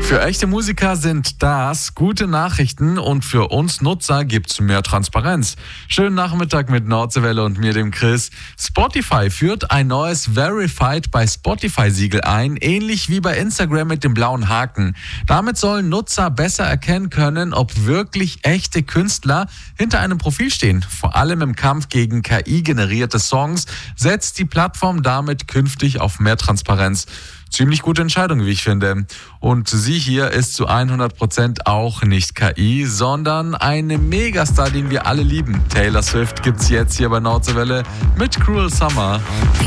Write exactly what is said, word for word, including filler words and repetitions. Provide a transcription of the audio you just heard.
Für echte Musiker sind das gute Nachrichten und für uns Nutzer gibt's mehr Transparenz. Schönen Nachmittag mit Nordseewelle und mir, dem Chris. Spotify führt ein neues Verified bei Spotify-Siegel ein, ähnlich wie bei Instagram mit dem blauen Haken. Damit sollen Nutzer besser erkennen können, ob wirklich echte Künstler hinter einem Profil stehen. Vor allem im Kampf gegen K I-generierte Songs setzt die Plattform damit künftig auf mehr Transparenz. Ziemlich gute Entscheidung, wie ich finde. Und sie hier ist zu hundert Prozent auch nicht K I, sondern eine Megastar, den wir alle lieben. Taylor Swift gibt's jetzt hier bei Nordseewelle mit Cruel Summer.